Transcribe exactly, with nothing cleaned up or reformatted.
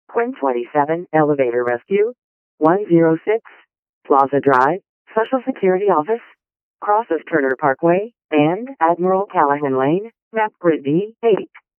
Quinn twenty-seven, Elevator Rescue. one oh six, Plaza Drive, Social Security Office. Crosses Turner Parkway, and Admiral Callahan Lane, Map Grid D eight.